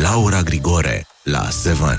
Laura Grigore la 7.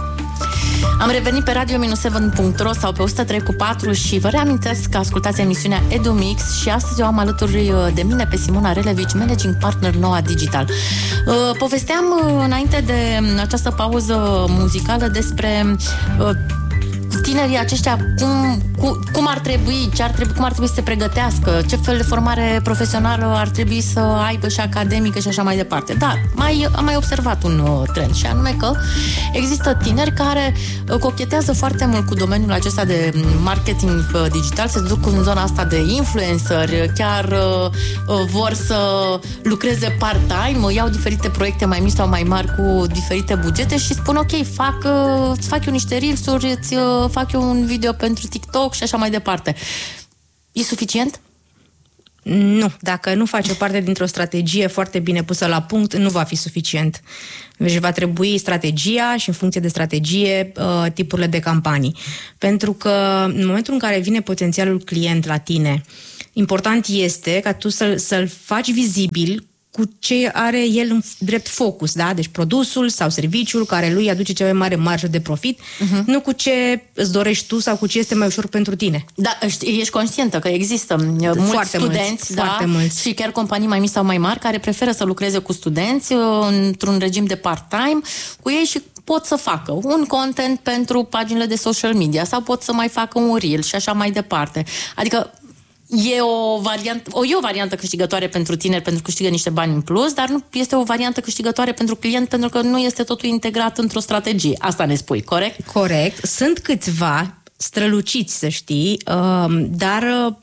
Am revenit pe radio-7.ro sau pe 103.4 și vă reamintesc că ascultați emisiunea EduMix și astăzi o am alături de mine pe Simona Relevici, managing partner Noua Digital. Povesteam înainte de această pauză muzicală despre tinerii aceștia, cum ar trebui, cum ar trebui să se pregătească, ce fel de formare profesională ar trebui să aibă și academică și așa mai departe. Dar am mai observat un trend și anume că există tineri care cochetează foarte mult cu domeniul acesta de marketing digital, se duc în zona asta de influencer, chiar vor să lucreze part-time, iau diferite proiecte mai mici sau mai mari cu diferite bugete și spun ok, fac eu niște reels-uri, fac eu un video pentru TikTok și așa mai departe. E suficient? Nu. Dacă nu face parte dintr-o strategie foarte bine pusă la punct, nu va fi suficient. Deci va trebui strategia și în funcție de strategie tipurile de campanii. Pentru că în momentul în care vine potențialul client la tine, important este ca tu să-l faci vizibil cu ce are el în drept focus, da? Deci produsul sau serviciul care lui aduce cea mai mare marjă de profit, nu cu ce îți dorești tu sau cu ce este mai ușor pentru tine. Da, ești conștientă că există mulți studenți, mulți. Și chiar companii mai mici sau mai mari care preferă să lucreze cu studenți într-un regim de part-time cu ei și pot să facă un content pentru paginile de social media sau pot să mai facă un reel și așa mai departe. Adică e o variantă câștigătoare pentru tineri pentru că câștigă niște bani în plus, dar nu este o variantă câștigătoare pentru client pentru că nu este totul integrat într-o strategie. Asta ne spui, corect? Corect. Sunt câțiva străluciți, să știi, dar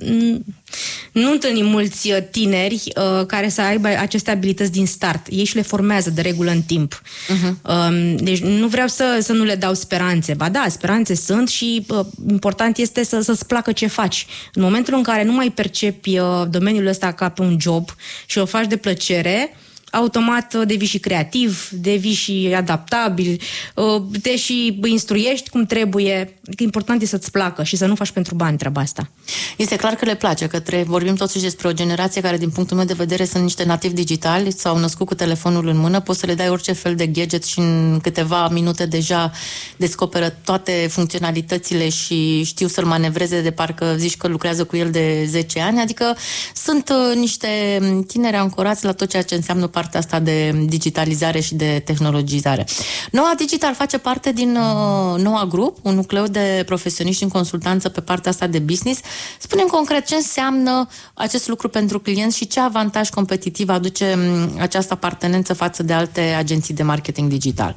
nu întâlnim mulți tineri care să aibă aceste abilități din start. Ei și le formează de regulă în timp. Deci nu vreau să nu le dau speranțe. Ba da, speranțe sunt și important este să-ți placă ce faci. În momentul în care nu mai percepi domeniul ăsta ca pe un job și o faci de plăcere, automat devii și creativ, devii și adaptabil, te și instruiești cum trebuie. Adică important e să-ți placă și să nu faci pentru bani treaba asta. Este clar că le place, vorbim totuși despre o generație care, din punctul meu de vedere, sunt niște nativi digitali, s-au născut cu telefonul în mână, poți să le dai orice fel de gadget și în câteva minute deja descoperă toate funcționalitățile și știu să-l manevreze de parcă zici că lucrează cu el de 10 ani, adică sunt niște tineri ancorați la tot ceea ce înseamnă partea asta de digitalizare și de tehnologizare. Noua Digital face parte din Noua Grup, un nucleu de profesioniști în consultanță pe partea asta de business. Spune-mi concret ce înseamnă acest lucru pentru clienți și ce avantaj competitiv aduce această apartenență față de alte agenții de marketing digital.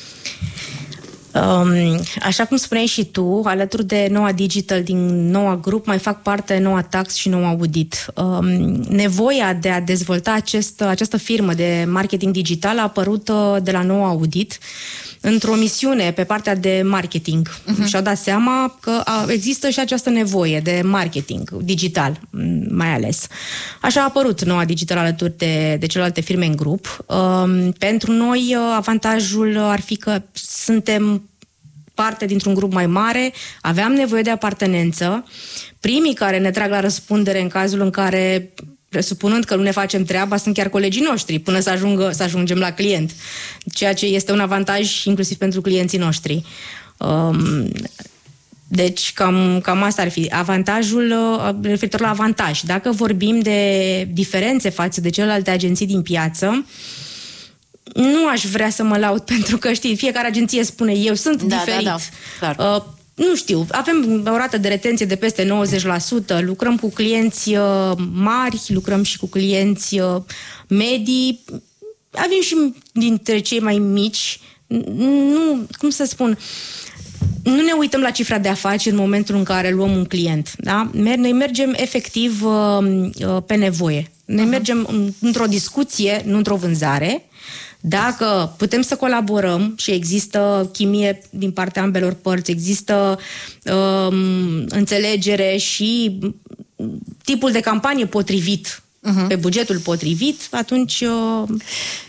Așa cum spuneai și tu, alături de Noua Digital din Noua Grup mai fac parte Noua Tax și Noua Audit. Nevoia de a dezvolta această firmă de marketing digital a apărut de la Noua Audit într-o misiune pe partea de marketing. Și-au dat seama că există și această nevoie de marketing digital, mai ales. Așa a apărut Noua Digital alături de celelalte firme în grup. Pentru noi, avantajul ar fi că suntem parte dintr-un grup mai mare, aveam nevoie de apartenență. Primii care ne trag la răspundere în cazul în care, presupunând că nu ne facem treaba, sunt chiar colegii noștri, până să ajungem la client. Ceea ce este un avantaj inclusiv pentru clienții noștri. Deci cam asta ar fi avantajul referitor la avantaj. Dacă vorbim de diferențe față de celelalte agenții din piață, nu aș vrea să mă laud pentru că, știi, fiecare agenție spune eu sunt diferit. Da, clar. Nu știu, avem o rată de retenție de peste 90%, lucrăm cu clienți mari, lucrăm și cu clienți medii, avem și dintre cei mai mici, nu, cum să spun, nu ne uităm la cifra de afaceri în momentul în care luăm un client. Da? Noi mergem efectiv pe nevoie. Noi mergem într-o discuție, nu într-o vânzare. Dacă putem să colaborăm și există chimie din partea ambelor părți, există înțelegere și tipul de campanie potrivit, pe bugetul potrivit, atunci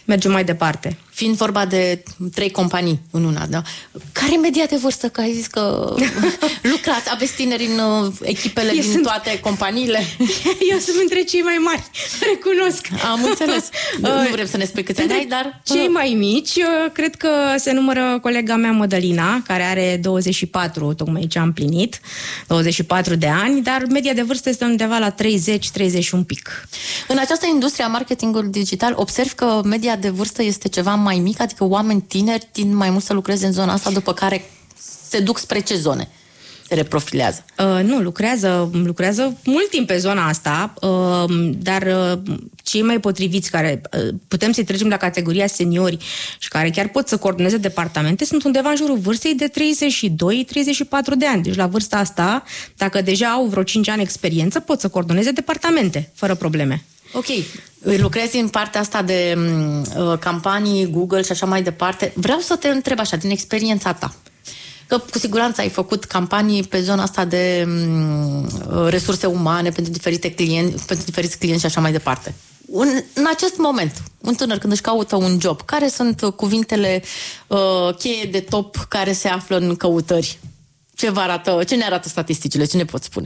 mergem mai departe. Fiind vorba de 3 companii în una, da? Care e media de vârstă? Că ai zis că lucrați, aveți tineri în echipele din toate companiile? Eu sunt între cei mai mari, recunosc. Am înțeles. Nu vrem să ne spui câți ani ai, dar... Cei mai mici, cred că se numără colega mea Mădălina, care are 24, tocmai ce am plinit, 24 de ani, dar media de vârstă este undeva la 30 un pic. În această industrie a marketingului digital, observ că media de vârstă este ceva mai mic, adică oameni tineri tind mai mult să lucreze în zona asta, după care se duc spre ce zone? Se reprofilează? Nu, lucrează mult timp pe zona asta, dar cei mai potriviți care putem să-i trecem la categoria seniori și care chiar pot să coordoneze departamente sunt undeva în jurul vârstei de 32-34 de ani. Deci la vârsta asta, dacă deja au vreo 5 ani experiență, pot să coordoneze departamente, fără probleme. Ok, lucrezi în partea asta de campanii, Google și așa mai departe. Vreau să te întreb așa, din experiența ta, că cu siguranță ai făcut campanii pe zona asta de resurse umane pentru diferiți clienți și așa mai departe. În acest moment, un tânăr când își caută un job, care sunt cuvintele cheie de top care se află în căutări? Ce ne arată statisticile? Ce ne poți spune?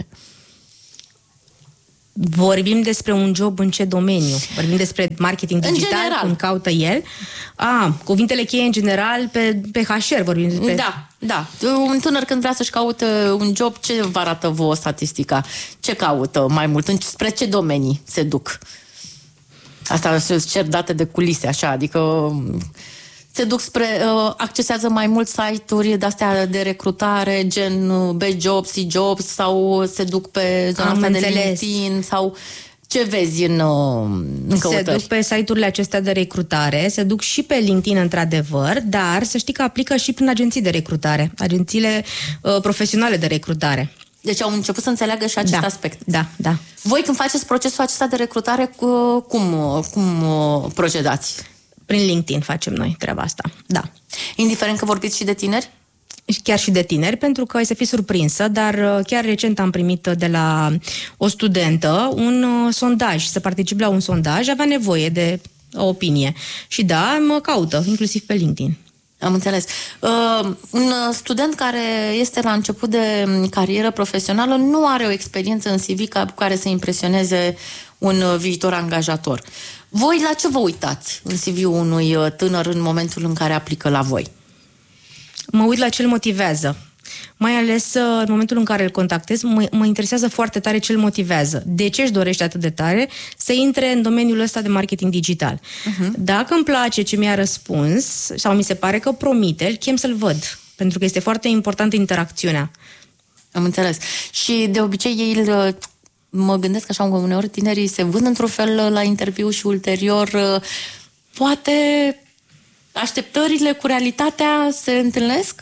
Vorbim despre un job în ce domeniu? Vorbim despre marketing digital, cum caută el? Cuvintele cheie în general pe HR vorbim despre... Da. Un tânăr când vrea să-și caute un job, ce vă arată vouă statistica? Ce caută mai mult? Spre ce domenii se duc? Asta îți cer date de culise, așa, adică... Se duc accesează mai mult site-uri de-astea de recrutare, gen B-Jobs, C-Jobs, sau se duc pe zona asta de LinkedIn, sau ce vezi în căutări? Se duc pe site-urile acestea de recrutare, se duc și pe LinkedIn, într-adevăr, dar să știi că aplică și prin agenții de recrutare, agențiile profesionale de recrutare. Deci au început să înțeleagă și acest aspect. Da. Voi, când faceți procesul acesta de recrutare, cum procedați? Prin LinkedIn facem noi treaba asta, da. Indiferent că vorbiți și de tineri? Chiar și de tineri, pentru că ai să fii surprinsă, dar chiar recent am primit de la o studentă un sondaj, să participe la un sondaj, avea nevoie de o opinie. Și da, mă caută, inclusiv pe LinkedIn. Am înțeles. Un student care este la început de carieră profesională nu are o experiență în CV cu care să impresioneze un viitor angajator. Voi la ce vă uitați în CV-ul unui tânăr în momentul în care aplică la voi? Mă uit la ce îl motivează. Mai ales în momentul în care îl contactez, mă interesează foarte tare ce îl motivează. De ce își dorește atât de tare să intre în domeniul ăsta de marketing digital? Dacă îmi place ce mi-a răspuns sau mi se pare că promite, îl chem să-l văd. Pentru că este foarte importantă interacțiunea. Am înțeles. Și de obicei mă gândesc așa că uneori tinerii se vând într-un fel la interviu și ulterior poate așteptările cu realitatea se întâlnesc?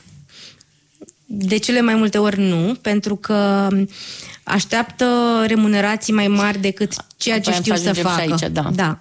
De cele mai multe ori nu, pentru că așteaptă remunerații mai mari decât ceea ce știu să facă. Aici, da.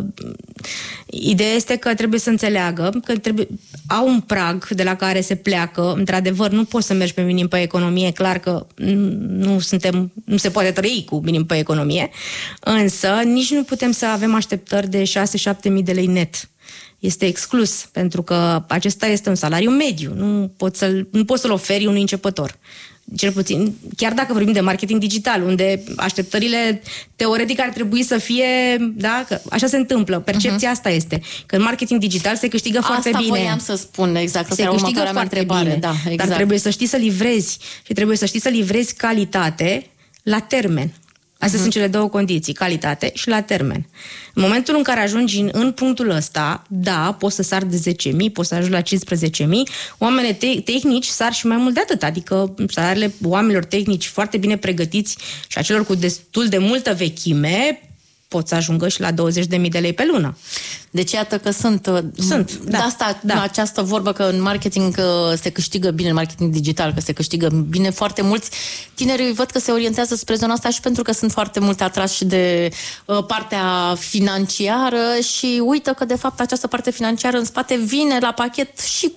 Ideea este că trebuie să înțeleagă că au un prag de la care se pleacă. Într-adevăr, nu poți să mergi pe minim pe economie, clar că nu se poate trăi cu minim pe economie, însă nici nu putem să avem așteptări de 6-7 mii de lei net. Este exclus, pentru că acesta este un salariu mediu. Nu poți să-l oferi unui începător. Cel puțin, chiar dacă vorbim de marketing digital, unde așteptările teoretic ar trebui să fie, da, că așa se întâmplă. Percepția asta este. Că în marketing digital se câștigă foarte bine. Asta voiam să spun, exact. Se câștigă foarte bine. Da, exact. Dar trebuie să știi să livrezi. Și trebuie să știi să livrezi calitate la termen. Astea sunt cele două condiții, calitate și la termen. În momentul în care ajungi în punctul ăsta, da, poți să sari de 10.000, poți să ajungi la 15.000, oamenii tehnici sar și mai mult de atât, adică salariile oamenilor tehnici foarte bine pregătiți și a celor cu destul de multă vechime pot să ajungă și la 20.000 de lei pe lună. Deci iată că sunt da. Asta, da. Această vorbă că în marketing se câștigă bine, în marketing digital că se câștigă bine, foarte mulți tineri văd că se orientează spre zona asta și pentru că sunt foarte mult atrași de partea financiară și uită că de fapt această parte financiară în spate vine la pachet și cu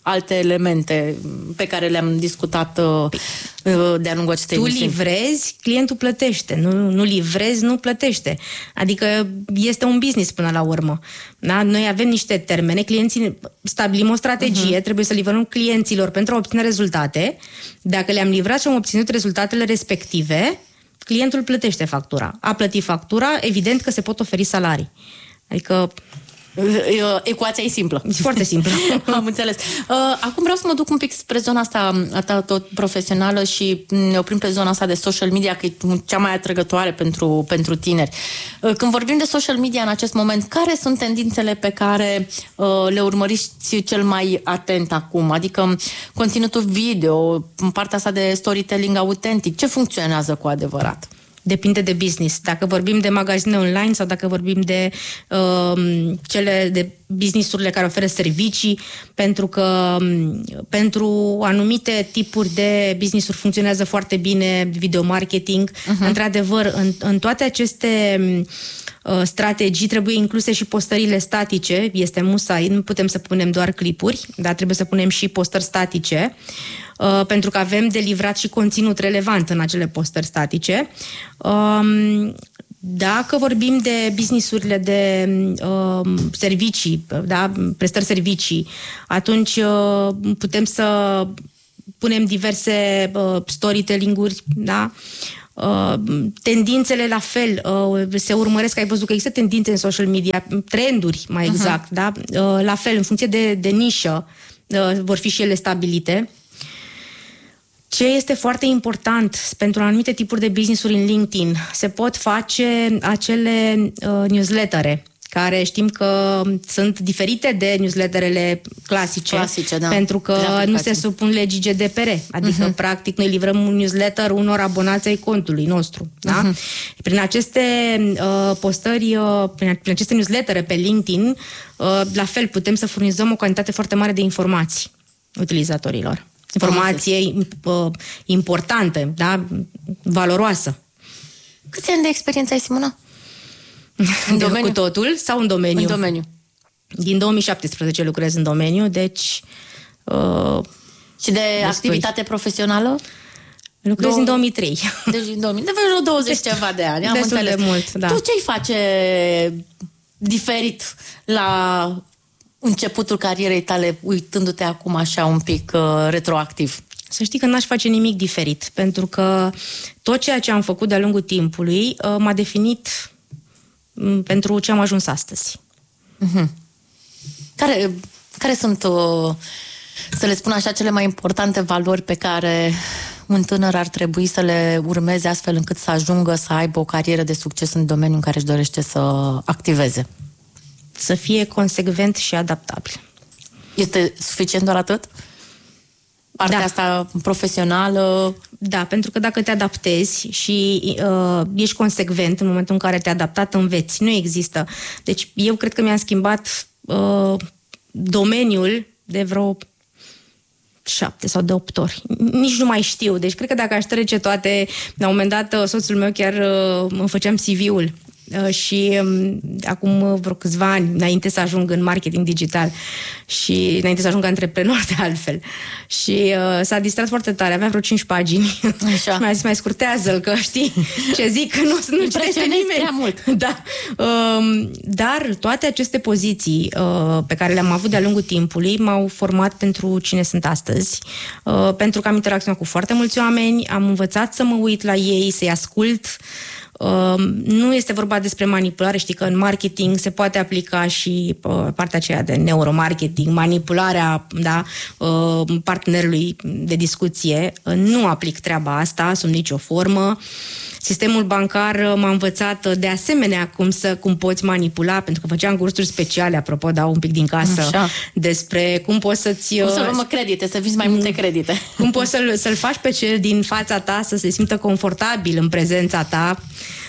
alte elemente pe care le-am discutat de-a lungul acestei Tu emisiuni. livrezi, clientul plătește. Nu livrezi, nu plătește. Adică este un business până la urmă. Da? Noi avem niște termene, clienții stabilim o strategie, trebuie să livrăm clienților pentru a obține rezultate. Dacă le-am livrat și am obținut rezultatele respective, clientul plătește factura. A plătit factura, evident că se pot oferi salarii. Adică Ecuația e simplă. e foarte simplă. Am înțeles. Acum vreau să mă duc un pic spre zona asta a ta tot profesională și ne oprim pe zona asta de social media, că e cea mai atrăgătoare pentru tineri. Când vorbim de social media în acest moment, care sunt tendințele pe care le urmăriți cel mai atent acum? Adică conținutul video, partea asta de storytelling autentic, ce funcționează cu adevărat? Depinde de business. Dacă vorbim de magazine online sau dacă vorbim de cele de business-urile care oferă servicii, pentru că pentru anumite tipuri de business-uri funcționează foarte bine video marketing. Într-adevăr, în toate aceste strategii trebuie incluse și postările statice. Este musai, nu putem să punem doar clipuri, dar trebuie să punem și postări statice, pentru că avem de livrat și conținut relevant în acele postări statice. Dacă vorbim de business-urile de servicii, da, prestări servicii, atunci putem să punem diverse storytelling-uri, da? Tendințele la fel se urmăresc, ai văzut că există tendințe în social media, trenduri mai exact, da? La fel, în funcție de nișă vor fi și ele stabilite. Ce este foarte important pentru anumite tipuri de business-uri în LinkedIn, se pot face acele newslettere, care știm că sunt diferite de newsletterele clasice, da, pentru că nu se supun legii GDPR. Adică, practic, noi livrăm un newsletter unor abonați ai contului nostru. Da? Prin aceste postări, prin aceste newslettere pe LinkedIn, la fel, putem să furnizăm o cantitate foarte mare de informații utilizatorilor. Informație importantă, da? Valoroasă. Câți ani de experiență ai, Simona? În domeniu? Cu totul sau în domeniu? În domeniu. Din 2017 lucrez în domeniu, deci... Și de activitate profesională? Lucrez în 2003. Deci în 2000, de vreo 20 ceva de ani, am înțeles. De mult, da. Tu ce-i face diferit la începutul carierei tale, uitându-te acum așa un pic retroactiv? Să știi că n-aș face nimic diferit, pentru că tot ceea ce am făcut de-a lungul timpului m-a definit pentru ce am ajuns astăzi. Care sunt, să le spun așa, cele mai importante valori pe care un tânăr ar trebui să le urmeze astfel încât să ajungă să aibă o carieră de succes în domeniul în care își dorește să activeze? Să fie consecvent și adaptabil. Este suficient doar atât? Partea asta profesională? Da, pentru că dacă te adaptezi și ești consecvent în momentul în care te-ai adaptat, înveți. Nu există. Deci eu cred că mi-am schimbat domeniul de vreo 7 sau de 8 ori. Nici nu mai știu. Deci cred că dacă aș trece toate, la un moment dat soțul meu chiar îmi făceam CV-ul. Și acum vreo câțiva ani, înainte să ajung în marketing digital și înainte să ajung antreprenor de altfel. Și s-a distrat foarte tare, avea vreo 5 pagini. Așa. Și mi-a zis, mai scurtează-l, că știi ce zic, că nu citește nimeni. Prea mult. Da. Dar toate aceste poziții pe care le-am avut de-a lungul timpului m-au format pentru cine sunt astăzi, pentru că am interacționat cu foarte mulți oameni, am învățat să mă uit la ei, să-i ascult. Nu este vorba despre manipulare, știi că în marketing se poate aplica și partea aceea de neuromarketing, manipularea, da, partenerului de discuție. Nu aplic treaba asta sub nicio formă. Sistemul bancar m-a învățat de asemenea cum poți manipula, pentru că făceam cursuri speciale, apropo, dau un pic din casă, așa, despre cum poți să-ți... Cum să luăm credite, să vinzi mai multe credite. Cum poți să-l faci pe cel din fața ta să se simtă confortabil în prezența ta,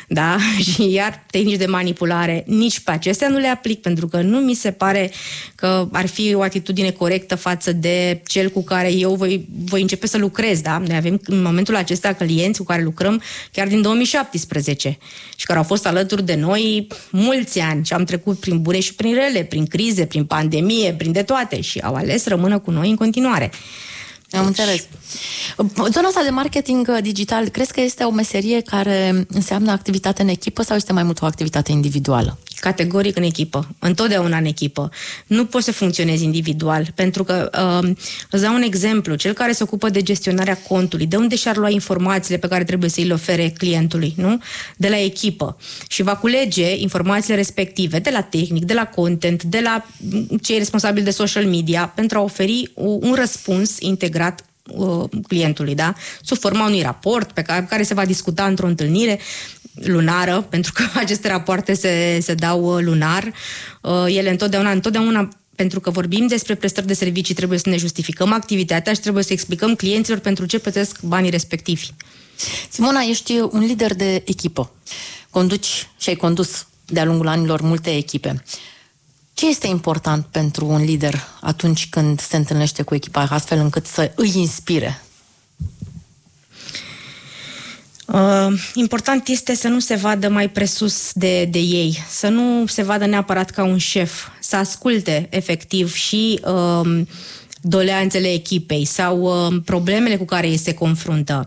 da? Și iar tehnici de manipulare, nici pe acestea nu le aplic, pentru că nu mi se pare că ar fi o atitudine corectă față de cel cu care eu voi începe să lucrez, da? Noi avem în momentul acesta clienți cu care lucrăm chiar din 2017 și care au fost alături de noi mulți ani și am trecut prin bune și prin rele, prin crize, prin pandemie, prin de toate și au ales să rămână cu noi în continuare. Am înțeles. Zona asta de marketing digital, crezi că este o meserie care înseamnă activitate în echipă sau este mai mult o activitate individuală? Categoric în echipă, întotdeauna în echipă. Nu poți să funcționezi individual, pentru că, îți dau un exemplu, cel care se ocupă de gestionarea contului, de unde și-ar lua informațiile pe care trebuie să îi le ofere clientului, nu? De la echipă. Și va culege informațiile respective de la tehnic, de la content, de la cei responsabili de social media, pentru a oferi un răspuns integrat clientului, da? Sub forma unui raport pe care se va discuta într-o întâlnire lunară, pentru că aceste rapoarte se dau lunar. Ele întotdeauna, pentru că vorbim despre prestări de servicii, trebuie să ne justificăm activitatea și trebuie să explicăm clienților pentru ce plătesc banii respectivi. Simona, ești un lider de echipă. Conduci și ai condus de-a lungul anilor multe echipe. Ce este important pentru un lider atunci când se întâlnește cu echipa, astfel încât să îi inspire? Important este să nu se vadă mai presus de ei, să nu se vadă neapărat ca un șef, să asculte efectiv și doleanțele echipei sau problemele cu care ei se confruntă.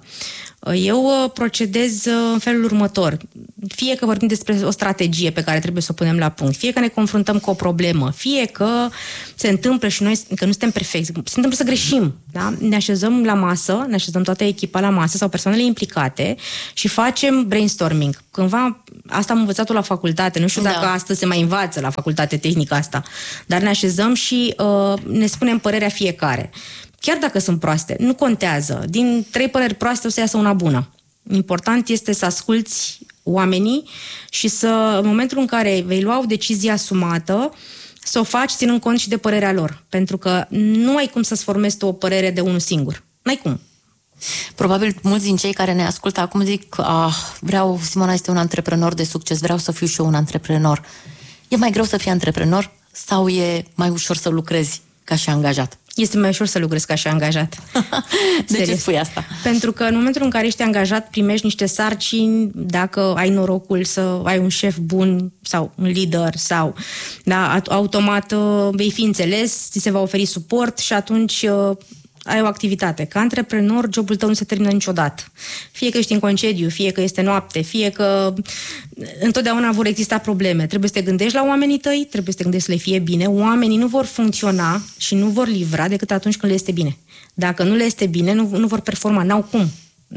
Eu procedez în felul următor. Fie că vorbim despre o strategie pe care trebuie să o punem la punct, fie că ne confruntăm cu o problemă, fie că se întâmplă și noi, că nu suntem perfecți, se întâmplă să greșim, da? Ne așezăm la masă, ne așezăm toată echipa la masă sau persoanele implicate și facem brainstorming. Cândva, asta am învățat-o la facultate, nu știu dacă astăzi se mai învață la facultate tehnică asta, dar ne așezăm și ne spunem părerea fiecare. Chiar dacă sunt proaste, nu contează. Din 3 păreri proaste o să iasă una bună. Important este să asculți oamenii și să, în momentul în care vei lua o decizie asumată, să o faci ținând cont și de părerea lor. Pentru că nu ai cum să-ți formezi tu o părere de unul singur. N-ai cum. Probabil mulți din cei care ne ascultă acum zic, Simona este un antreprenor de succes, vreau să fiu și eu un antreprenor. E mai greu să fii antreprenor sau e mai ușor să lucrezi ca și angajat? Este mai ușor să lucrezi ca și angajat. De ce spui asta? Pentru că în momentul în care ești angajat, primești niște sarcini, dacă ai norocul să ai un șef bun sau un lider sau, da, automat vei fi înțeles, ți se va oferi suport și atunci ai o activitate. Ca antreprenor, jobul tău nu se termină niciodată. Fie că ești în concediu, fie că este noapte, fie că întotdeauna vor exista probleme. Trebuie să te gândești la oamenii tăi, trebuie să te gândești să le fie bine. Oamenii nu vor funcționa și nu vor livra decât atunci când le este bine. Dacă nu le este bine, nu vor performa, n-au cum.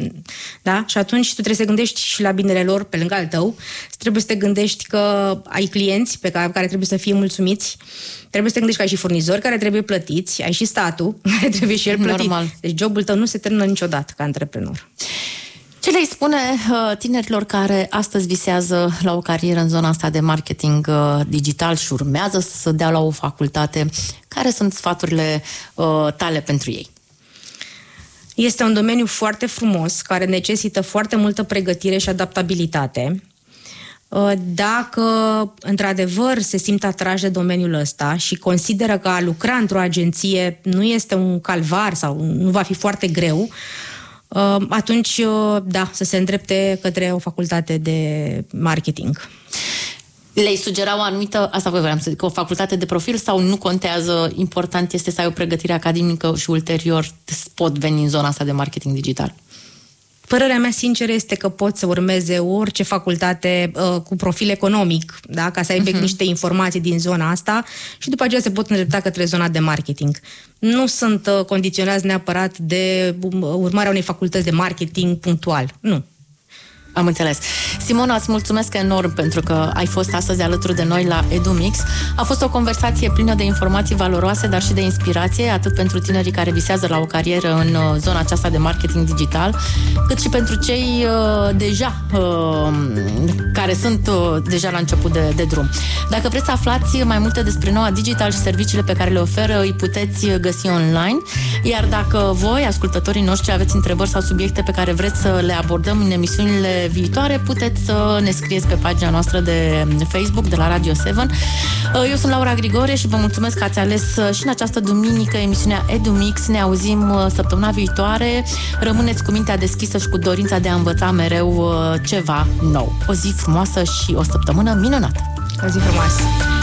Da? Și atunci tu trebuie să te gândești și la binele lor pe lângă al tău, trebuie să te gândești că ai clienți pe care trebuie să fie mulțumiți, trebuie să te gândești că ai și furnizori care trebuie plătiți, ai și statul care trebuie și el plătit. Normal. Deci jobul tău nu se termină niciodată ca antreprenor. Ce le-ai spune tinerilor care astăzi visează la o carieră în zona asta de marketing digital și urmează să dea la o facultate? Care sunt sfaturile tale pentru ei? Este un domeniu foarte frumos, care necesită foarte multă pregătire și adaptabilitate. Dacă, într-adevăr, se simt atrași de domeniul ăsta și consideră că a lucra într-o agenție nu este un calvar sau nu va fi foarte greu, atunci, da, să se îndrepte către o facultate de marketing. Le-ai sugera o anumită, asta vreau să zic, o facultate de profil sau nu contează, important este să ai o pregătire academică și ulterior pot veni în zona asta de marketing digital? Părerea mea sinceră este că pot să urmeze orice facultate cu profil economic, da? Ca să aibă niște informații din zona asta și după aceea se pot îndrepta către zona de marketing. Nu sunt condiționați neapărat de urmarea unei facultăți de marketing punctual, nu. Am înțeles. Simona, îți mulțumesc enorm pentru că ai fost astăzi alături de noi la EduMix. A fost o conversație plină de informații valoroase, dar și de inspirație, atât pentru tinerii care visează la o carieră în zona aceasta de marketing digital, cât și pentru cei care sunt deja la început de drum. Dacă vreți să aflați mai multe despre Noua Digital și serviciile pe care le oferă, îi puteți găsi online. Iar dacă voi, ascultătorii noștri, aveți întrebări sau subiecte pe care vreți să le abordăm în emisiunile viitoare, puteți să ne scrieți pe pagina noastră de Facebook de la Radio 7. Eu sunt Laura Grigore și vă mulțumesc că ați ales și în această duminică emisiunea EduMix. Ne auzim săptămâna viitoare. Rămâneți cu mintea deschisă și cu dorința de a învăța mereu ceva nou. O zi frumoasă și o săptămână minunată! O zi frumoasă!